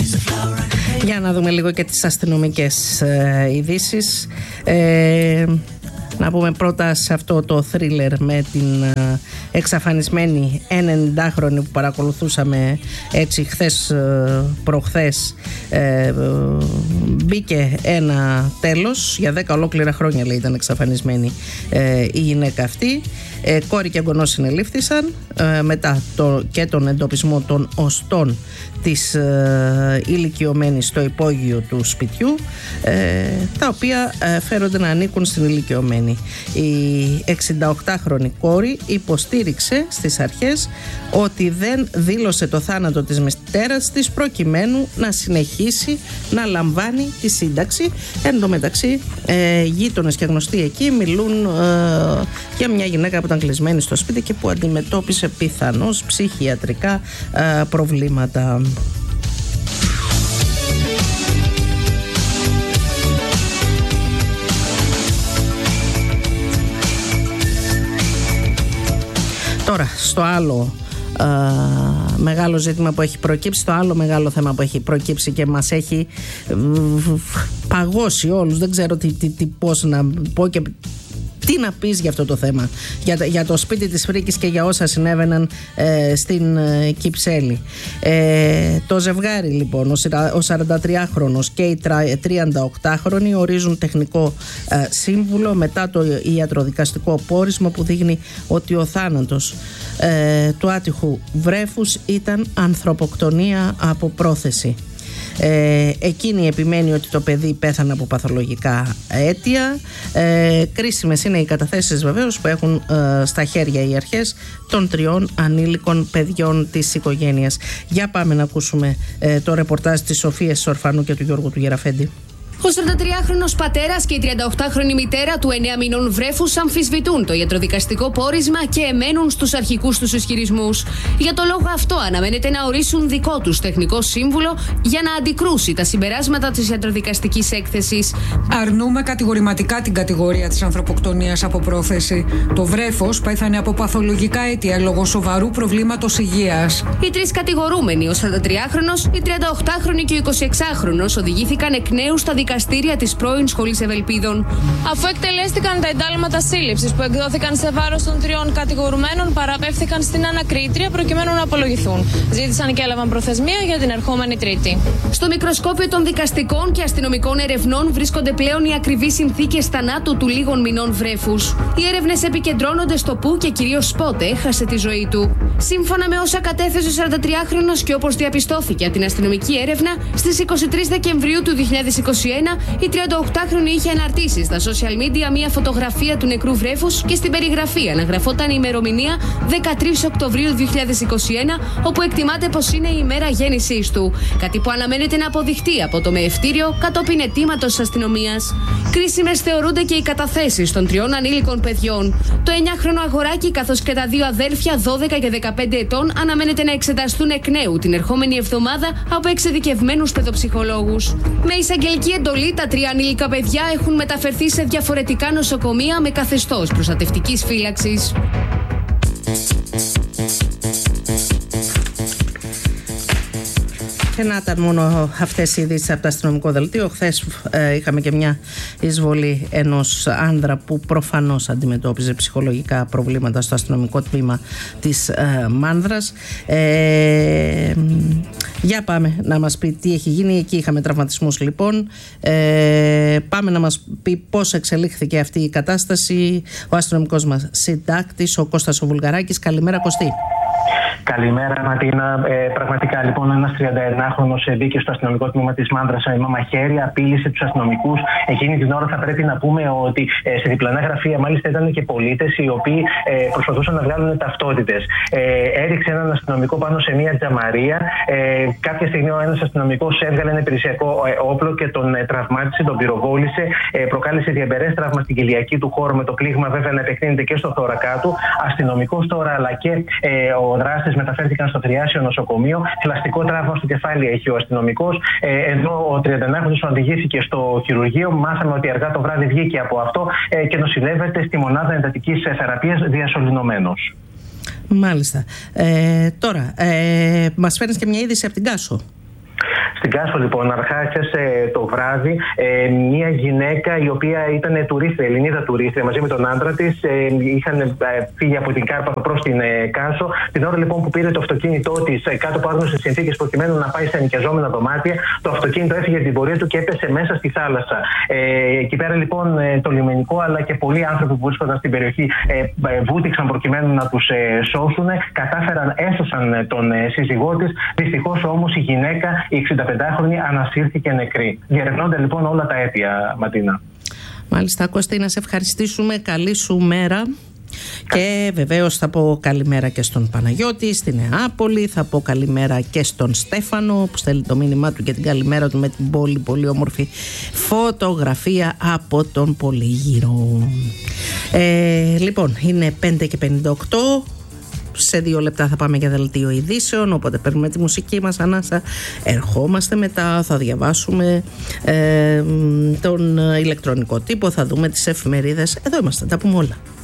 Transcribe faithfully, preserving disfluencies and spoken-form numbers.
Για να δούμε λίγο και τις αστυνομικές ε, ειδήσεις. Ε, να πούμε πρώτα σε αυτό το θρίλερ με την ε, εξαφανισμένη ενενηντάχρονη που παρακολουθούσαμε έτσι χθες ε, προχθές. ε, Μπήκε ένα τέλος. Για δέκα ολόκληρα χρόνια, λέει, ήταν εξαφανισμένη ε, η γυναίκα αυτή. ε, Κόρη και εγγονός συνελήφθησαν ε, μετά το, και τον εντοπισμό των οστών της ε, ηλικιωμένης στο υπόγειο του σπιτιού, ε, τα οποία ε, φέρονται να ανήκουν στην ηλικιωμένη. Η εξηνταοκτάχρονη κόρη υποστήριξε στις αρχές ότι δεν δήλωσε το θάνατο της μητέρας της προκειμένου να συνεχίσει να λαμβάνει τη σύνταξη. Εν τω μεταξύ ε, γείτονες και γνωστοί εκεί μιλούν ε, για μια γυναίκα που ήταν κλεισμένη στο σπίτι και που αντιμετώπισε πιθανώς ψυχιατρικά ε, προβλήματα. Τώρα, στο άλλο α, μεγάλο ζήτημα που έχει προκύψει, το άλλο μεγάλο θέμα που έχει προκύψει και μας έχει β, παγώσει όλους, δεν ξέρω τι, τι, τι, πώς να πω και τι να πεις για αυτό το θέμα, για, για το σπίτι της Φρίκης και για όσα συνέβαιναν ε, στην ε, Κυψέλη. Ε, το ζευγάρι λοιπόν, ο σαραντατριάχρονος και η τριανταοκτάχρονη ορίζουν τεχνικό ε, σύμβουλο μετά το ιατροδικαστικό πόρισμα που δείχνει ότι ο θάνατος ε, του άτυχου βρέφους ήταν ανθρωποκτονία από πρόθεση. Ε, εκείνη επιμένει ότι το παιδί πέθανε από παθολογικά αίτια. ε, Κρίσιμες είναι οι καταθέσεις βεβαίως που έχουν ε, στα χέρια οι αρχές των τριών ανήλικων παιδιών της οικογένειας. Για πάμε να ακούσουμε ε, το ρεπορτάζ της Σοφίας Ορφανού και του Γιώργου του Γεραφέντη. Ο σαραντατριάχρονος πατέρας και η τριανταοκτάχρονη μητέρα του εννέα μηνών βρέφους αμφισβητούν το ιατροδικαστικό πόρισμα και εμένουν στους αρχικούς τους ισχυρισμούς. Για το λόγο αυτό αναμένεται να ορίσουν δικό τους τεχνικό σύμβουλο για να αντικρούσει τα συμπεράσματα της ιατροδικαστικής έκθεσης. Αρνούμε κατηγορηματικά την κατηγορία της ανθρωποκτονίας από πρόθεση. Το βρέφος πέθανε από παθολογικά αίτια λόγω σοβαρού προβλήματος υγείας. Οι τρεις κατηγορούμενοι, ο σαραντατριάχρονος, η τριανταοκτάχρονη και ο εικοσιεξάχρονος, οδηγήθηκαν εκ νέου στα δικαστήρια της πρώην Σχολής Ευελπίδων. Αφού εκτελέστηκαν τα εντάλματα σύλληψης που εκδόθηκαν σε βάρος των τριών κατηγορουμένων, παραπέμφθηκαν στην ανακρίτρια προκειμένου να απολογηθούν. Ζήτησαν και έλαβαν προθεσμία για την ερχόμενη Τρίτη. Στο μικροσκόπιο των δικαστικών και αστυνομικών ερευνών βρίσκονται πλέον οι ακριβείς συνθήκες θανάτου του λίγων μηνών βρέφους. Οι έρευνες επικεντρώνονται στο πού και κυρίως πότε έχασε τη ζωή του. Σύμφωνα με όσα κατέθεσε ο σαραντατριάχρονος και όπως διαπιστώθηκε από την αστυνομική έρευνα, στις είκοσι τρεις Δεκεμβρίου του δύο χιλιάδες είκοσι ένα η τριανταοκτάχρονη είχε αναρτήσει στα social media μια φωτογραφία του νεκρού βρέφους και στην περιγραφή αναγραφόταν η ημερομηνία δεκατρείς Οκτωβρίου δύο χιλιάδες είκοσι ένα, όπου εκτιμάται πως είναι η ημέρα γέννησής του. Κάτι που αναμένεται να αποδειχτεί από το μεευτήριο κατόπιν αιτήματος της αστυνομίας. Κρίσιμες θεωρούνται και οι καταθέσεις των τριών ανήλικων παιδιών. Το εννιάχρονο αγοράκι καθώς και τα δύο αδέλφια δώδεκα και δεκαπέντε ετών αναμένεται να εξεταστούν εκ νέου την ερχόμενη εβδομάδα από εξειδικευμένους παιδοψυχολόγους. Με εισαγγελική εντολή, τα τρία ανήλικα παιδιά έχουν μεταφερθεί σε διαφορετικά νοσοκομεία με καθεστώς προστατευτικής φύλαξης. Και να ήταν μόνο αυτές οι ειδήσεις από το αστυνομικό δελτίο. Χθες ε, είχαμε και μια εισβολή ενός άνδρα που προφανώς αντιμετώπιζε ψυχολογικά προβλήματα στο αστυνομικό τμήμα της ε, Μάνδρας. Ε, για πάμε να μας πει τι έχει γίνει. Εκεί είχαμε τραυματισμούς λοιπόν. Ε, πάμε να μας πει πώς εξελίχθηκε αυτή η κατάσταση ο αστυνομικός μας συντάκτης, ο Κώστας ο Βουλγαράκης. Καλημέρα, Κωστή. Καλημέρα, Ματίνα. Ε, πραγματικά, λοιπόν, ένας τριανταεννάχρονος μπήκε στο αστυνομικό τμήμα της Μάνδρας με μαχαίρι, απείλησε τους αστυνομικούς. Εκείνη την ώρα θα πρέπει να πούμε ότι ε, σε διπλανά γραφεία, μάλιστα, ήταν και πολίτες οι οποίοι ε, προσπαθούσαν να βγάλουν ταυτότητες. Ε, έριξε έναν αστυνομικό πάνω σε μια τζαμαρία. Ε, κάποια στιγμή, ο ένας αστυνομικός έβγαλε ένα υπηρεσιακό ε, όπλο και τον ε, τραυμάτισε, τον πυροβόλησε. Ε, προκάλεσε διαμπερές τραύμα στην κοιλιακή του χώρο, με το πλήγμα βέβαια να επεκτείνεται και στο θώρακά του. Αστυνομικός τώρα, αλλά και ε, ο δράστης μεταφέρθηκαν στο Τριάσιο νοσοκομείο. Θλαστικό τραύμα στο κεφάλι έχει ο αστυνομικός. Ε, ενώ ο τριανταεννάχρονος οδηγήθηκε στο χειρουργείο. Μάθαμε ότι αργά το βράδυ βγήκε από αυτό ε, και νοσηλεύεται στη μονάδα εντατικής θεραπείας διασωληνωμένος. Μάλιστα. Ε, τώρα, ε, μας φέρνεις και μια είδηση από την Κάσο. Στην Κάσο, λοιπόν, αρχά χθες το βράδυ, ε, μια γυναίκα η οποία ήταν τουρίστρια, Ελληνίδα τουρίστρια, μαζί με τον άντρα της, ε, είχαν ε, φύγει από την Κάρπαθο προς την ε, Κάσο. Την ώρα, λοιπόν, που πήρε το αυτοκίνητό της ε, κάτω από άγνωστες συνθήκες προκειμένου να πάει στα ενοικιαζόμενα δομάτια, το αυτοκίνητο έφυγε την πορεία του και έπεσε μέσα στη θάλασσα. Ε, εκεί πέρα, λοιπόν, ε, το λιμενικό αλλά και πολλοί άνθρωποι που βρίσκονταν στην περιοχή ε, ε, βούτυξαν προκειμένου να τους ε, σώσουν. Κατάφεραν, έσωσαν τον ε, σύζυγό της. Δυστυχώς όμως η γυναίκα, η εξηνταπεντάχρονη, ανασύρθηκε νεκρή. Διερευνώνται λοιπόν όλα τα αίτια, Ματίνα. Μάλιστα, Κωστή, να σε ευχαριστήσουμε. Καλή σου μέρα. Και βεβαίως θα πω καλημέρα και στον Παναγιώτη στη Νεάπολη, θα πω καλημέρα και στον Στέφανο που στέλνει το μήνυμά του και την καλημέρα του με την πολύ πολύ όμορφη φωτογραφία από τον Πολύγυρο. Ε, λοιπόν, είναι πέντε και πενήντα οκτώ. Σε δύο λεπτά θα πάμε για δελτίο ειδήσεων, οπότε παίρνουμε τη μουσική μας ανάσα, ερχόμαστε μετά, θα διαβάσουμε ε, τον ηλεκτρονικό τύπο, θα δούμε τις εφημερίδες. Εδώ είμαστε, τα πούμε όλα.